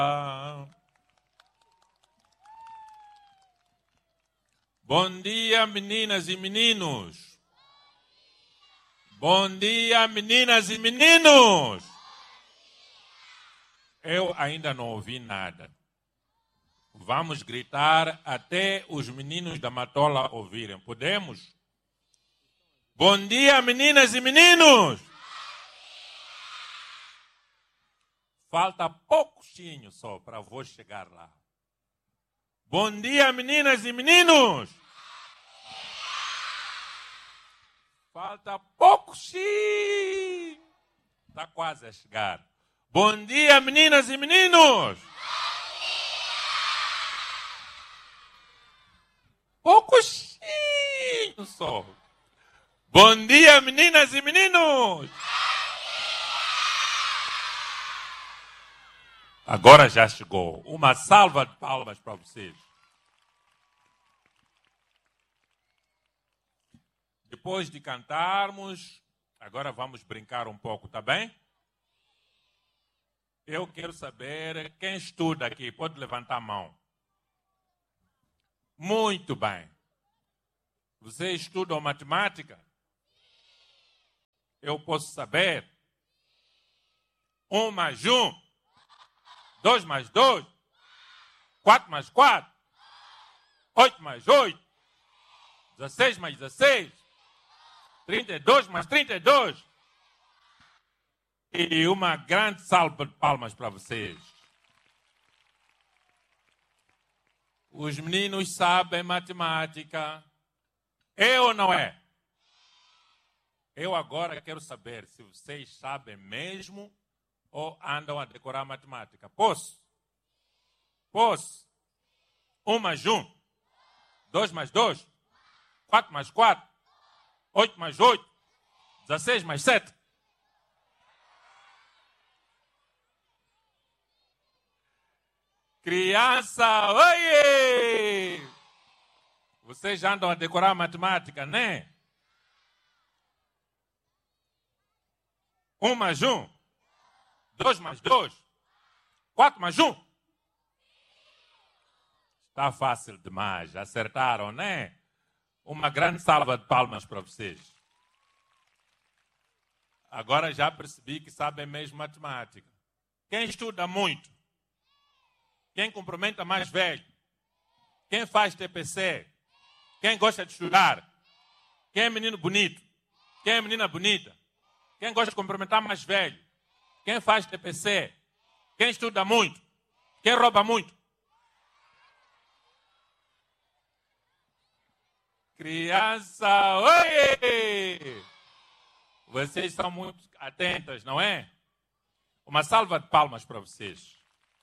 Bom dia, meninas e meninos. Bom dia, meninas e meninos. Eu ainda não ouvi nada. Vamos gritar até os meninos da Matola ouvirem. Podemos? Bom dia, meninas e meninos. Falta pouquinho só para a voz chegar lá. Bom dia, meninas e meninos. Falta pouquinho. Está quase a chegar. Bom dia, meninas e meninos. Pouquinho só. Bom dia, meninas e meninos. Agora já chegou. Uma salva de palmas para vocês. Depois de cantarmos, agora vamos brincar um pouco, tá bem? Eu quero saber quem estuda aqui. Pode levantar a mão. Muito bem. Vocês estudam matemática? Eu posso saber? 1 mais 1. 2 mais 2. 4 mais 4. 8 mais 8. 16 mais 16. 32 mais 32. E uma grande salva de palmas para vocês. Os meninos sabem matemática. É ou não é? Eu agora quero saber se vocês sabem mesmo ou andam a decorar matemática. Posso? Posso? 1 mais 1. 2 mais 2. 4 mais 4. 8 mais 8. 16 mais 7. Criança, oiê! Vocês já andam a decorar matemática, né? 1 mais 1. 2 mais 2. 4 mais 1. Está fácil demais. Acertaram, né? Uma grande salva de palmas para vocês. Agora já percebi que sabem mesmo matemática. Quem estuda muito? Quem cumprimenta mais velho? Quem faz TPC? Quem gosta de estudar? Quem é menino bonito? Quem é menina bonita? Quem gosta de cumprimentar mais velho? Quem faz TPC? Quem estuda muito? Quem rouba muito? Criança, oi! Vocês são muito atentas, não é? Uma salva de palmas para vocês.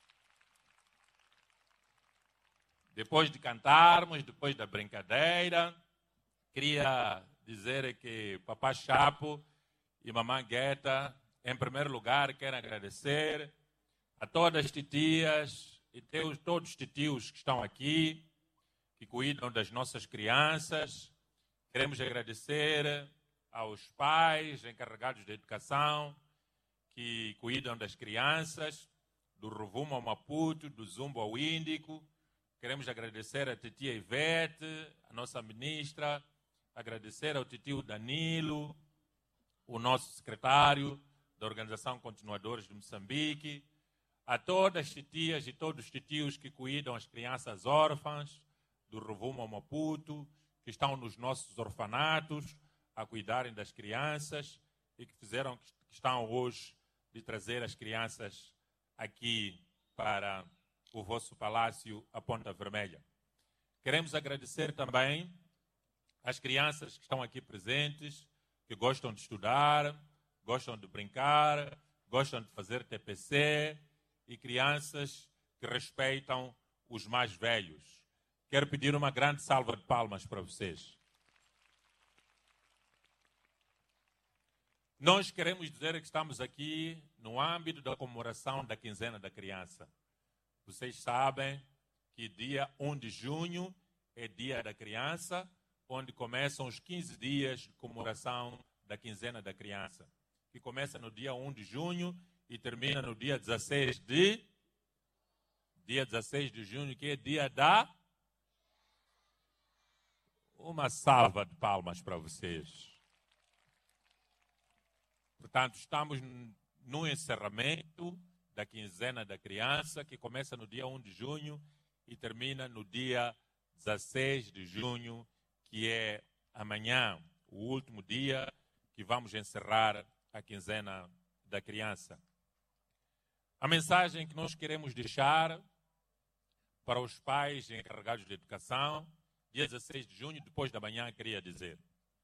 Depois de cantarmos, depois da brincadeira, queria dizer que Papá Chapo e Mamãe Gueta, em primeiro lugar, quero agradecer a todas as titias e todos os titios que estão aqui, que cuidam das nossas crianças. Queremos agradecer aos pais encarregados da educação, que cuidam das crianças, do Rovuma ao Maputo, do Zumbo ao Índico. Queremos agradecer a titia Ivete, a nossa ministra, agradecer ao titio Danilo, o nosso secretário da Organização Continuadores de Moçambique, a todas as titias e todos os titios que cuidam as crianças órfãs do Rovuma ao Maputo, que estão nos nossos orfanatos a cuidarem das crianças e que estão hoje de trazer as crianças aqui para o vosso palácio, a Ponta Vermelha. Queremos agradecer também às crianças que estão aqui presentes, que gostam de estudar, gostam de brincar, gostam de fazer TPC e crianças que respeitam os mais velhos. Quero pedir uma grande salva de palmas para vocês. Nós queremos dizer que estamos aqui no âmbito da comemoração da Quinzena da Criança. Vocês sabem que dia 1 de junho é dia da criança, onde começam os 15 dias de comemoração da Quinzena da Criança, que começa no dia 1 de junho e termina no dia 16 de dia 16 de junho, que é dia da... Uma salva de palmas para vocês. Portanto, estamos no encerramento da quinzena da criança, que começa no dia 1 de junho e termina no dia 16 de junho, que é amanhã, o último dia que vamos encerrar a quinzena da criança. A mensagem que nós queremos deixar para os pais encarregados de educação, dia 16 de junho, depois da manhã, queria dizer,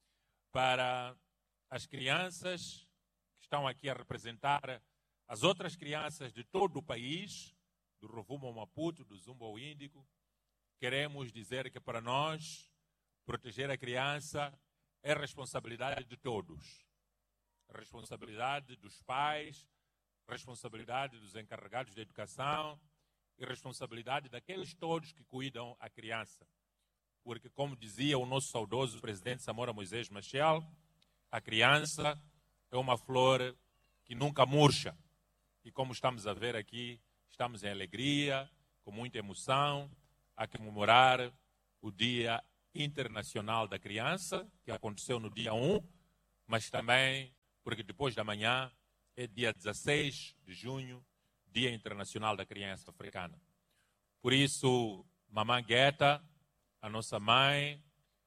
para as crianças que estão aqui a representar as outras crianças de todo o país, do Rovuma ao Maputo, do Zumba ao Índico, queremos dizer que para nós, proteger a criança é responsabilidade de todos. Responsabilidade dos pais, responsabilidade dos encarregados de educação e responsabilidade daqueles todos que cuidam a criança. Porque, como dizia o nosso saudoso presidente Samora Moisés Machel, a criança é uma flor que nunca murcha. E como estamos a ver aqui, estamos em alegria, com muita emoção, a comemorar o Dia Internacional da Criança, que aconteceu no dia 1, mas também porque depois da manhã é dia 16 de junho, Dia Internacional da Criança Africana. Por isso, Mamãe Guetta, a nossa mãe,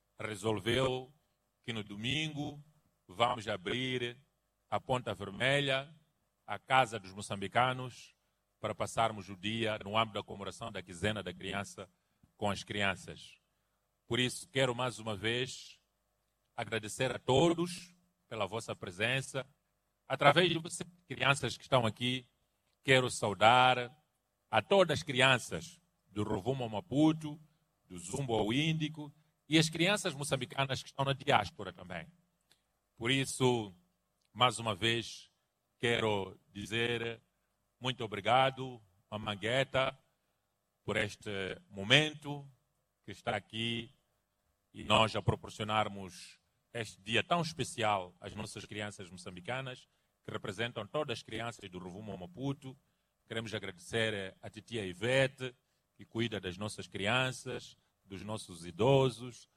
resolveu que no domingo vamos abrir a Ponta Vermelha, a Casa dos Moçambicanos, para passarmos o dia no âmbito da comemoração da quinzena da criança com as crianças. Por isso, quero mais uma vez agradecer a todos pela vossa presença. Através de vocês, crianças que estão aqui, quero saudar a todas as crianças do Rovuma ao Maputo, do Zumba ao Índico e as crianças moçambicanas que estão na diáspora também. Por isso, mais uma vez, quero dizer muito obrigado, Mamãe Guetta, por este momento que está aqui e nós a proporcionarmos este dia tão especial às nossas crianças moçambicanas, que representam todas as crianças do Rovuma ao Maputo. Queremos agradecer a titia Ivete, que cuida das nossas crianças, dos nossos idosos,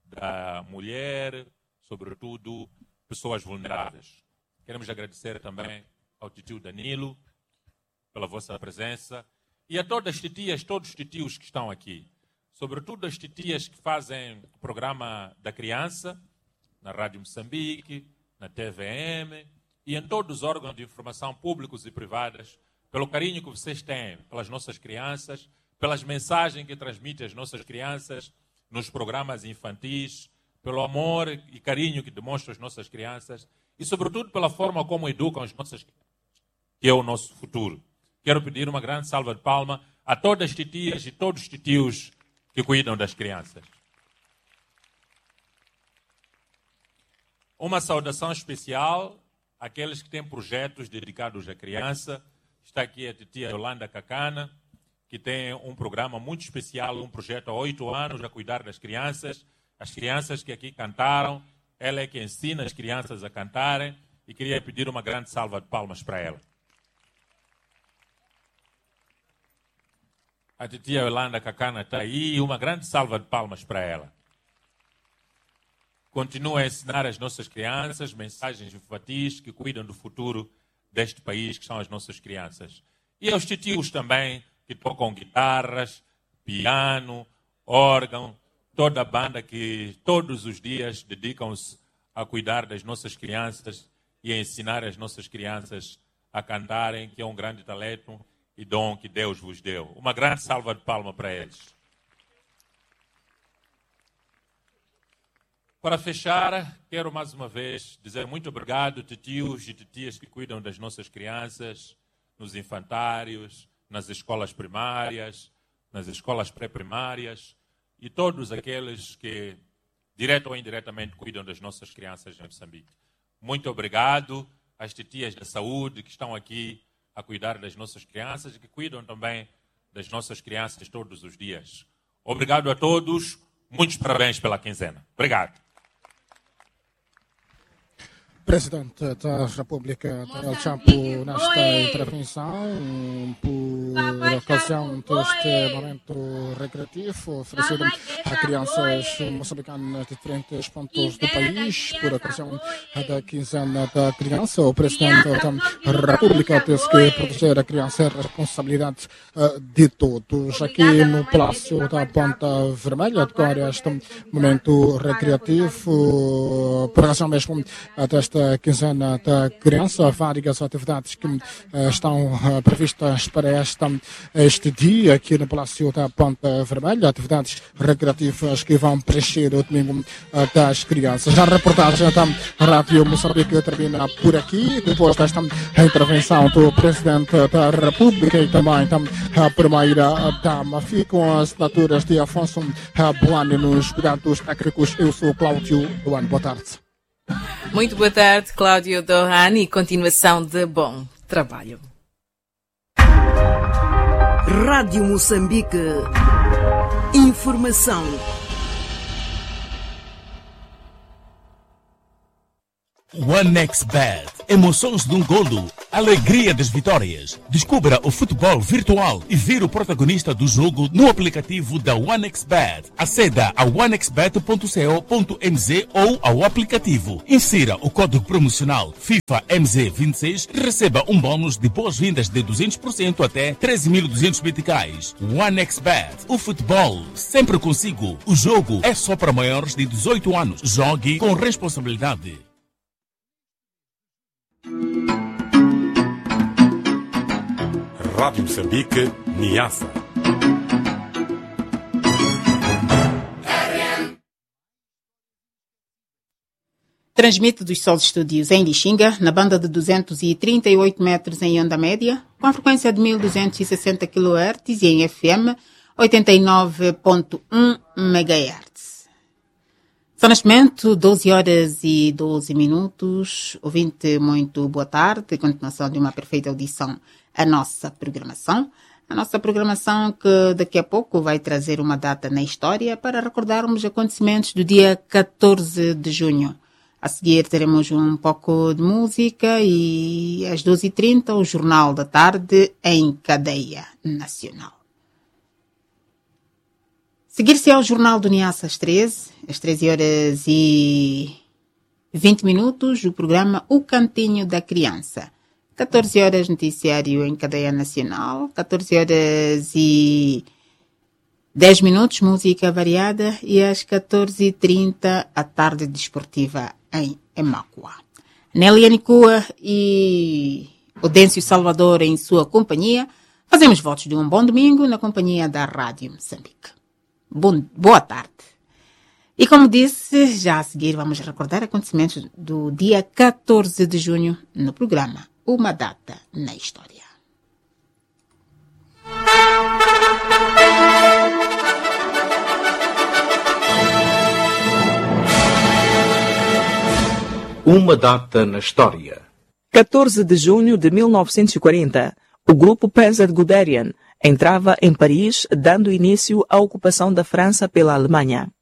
da mulher, sobretudo pessoas vulneráveis. Queremos agradecer também ao titio Danilo pela vossa presença e a todas as titias, todos os titios que estão aqui, sobretudo as titias que fazem o programa da criança na Rádio Moçambique, na TVM e em todos os órgãos de informação públicos e privadas, pelo carinho que vocês têm pelas nossas crianças, pelas mensagens que transmitem as nossas crianças nos programas infantis, pelo amor e carinho que demonstram as nossas crianças e, sobretudo, pela forma como educam as nossas crianças, que é o nosso futuro. Quero pedir uma grande salva de palmas a todas as titias e todos os titios que cuidam das crianças. Uma saudação especial àqueles que têm projetos dedicados à criança. Está aqui a titia Yolanda Cacana, que tem um programa muito especial, um projeto há 8 anos a cuidar das crianças. As crianças que aqui cantaram, ela é que ensina as crianças a cantarem e queria pedir uma grande salva de palmas para ela. A titia Yolanda Cacana está aí e uma grande salva de palmas para ela. Continua a ensinar as nossas crianças mensagens infantis que cuidam do futuro deste país, que são as nossas crianças. E aos titios também, que tocam guitarras, piano, órgão, toda a banda que todos os dias dedicam-se a cuidar das nossas crianças e a ensinar as nossas crianças a cantarem, que é um grande talento e dom que Deus vos deu. Uma grande salva de palmas para eles. Para fechar, quero mais uma vez dizer muito obrigado, titios e titias que cuidam das nossas crianças, nos infantários, nas escolas primárias, nas escolas pré-primárias e todos aqueles que, direto ou indiretamente, cuidam das nossas crianças em Moçambique. Muito obrigado às titias da saúde que estão aqui a cuidar das nossas crianças e que cuidam também das nossas crianças todos os dias. Obrigado a todos, muitos parabéns pela quinzena. Obrigado. Presidente da República Daniel Chapo nesta intervenção por ocasião deste momento recreativo oferecido a crianças moçambicanas de diferentes pontos do país por ocasião da quinzena da criança. O Presidente da República disse que proteger a criança é responsabilidade de todos. Aqui no Palácio da Ponta Vermelha decorre este momento recreativo por ocasião mesmo desta quinzena da criança. Várias atividades que estão previstas para este dia aqui no Palácio da Ponta Vermelha, atividades recreativas que vão preencher o domingo das crianças. A reportagem da Rádio Moçambique termina por aqui, depois desta intervenção do Presidente da República e também a Primeira-Dama. Ficam as assinaturas de Afonso Boane nos cuidados técnicos. Eu sou Cláudio Doane. Boa tarde. Muito boa tarde, Cláudio Dohan, e continuação de bom trabalho. Rádio Moçambique. Informação. OneXBet. Emoções de um golo. Alegria das vitórias. Descubra o futebol virtual e vire o protagonista do jogo no aplicativo da OneXBet. Aceda a onexbet.co.mz ou ao aplicativo. Insira o código promocional FIFA MZ26 e receba um bônus de boas-vindas de 200% até 13.200 meticais. OneXBet. O futebol sempre consigo. O jogo é só para maiores de 18 anos. Jogue com responsabilidade. Rádio Moçambique, Niassa. Transmite dos Sol Studios em Lixinga, na banda de 238 metros em onda média, com a frequência de 1260 kHz e em FM 89.1 MHz. São neste momento 12 horas e 12 minutos. Ouvinte, muito boa tarde. Continuação de uma perfeita audição à nossa programação. A nossa programação que daqui a pouco vai trazer uma data na história para recordarmos acontecimentos do dia 14 de junho. A seguir teremos um pouco de música e às 12h30 o Jornal da Tarde em cadeia nacional. Seguir-se ao Jornal do Niassa às 13 horas e 20 minutos, o programa O Cantinho da Criança. 14 horas, noticiário em cadeia nacional. 14 horas e 10 minutos, música variada. E às 14h30, a tarde desportiva em Emáqua. Nélia Nicua e Odêncio Salvador em sua companhia. Fazemos votos de um bom domingo na companhia da Rádio Moçambique. Boa tarde. E como disse, já a seguir vamos recordar acontecimentos do dia 14 de junho no programa Uma Data na História. Uma Data na História. 14 de junho de 1940, o grupo Panzer Guderian entrava em Paris, dando início à ocupação da França pela Alemanha.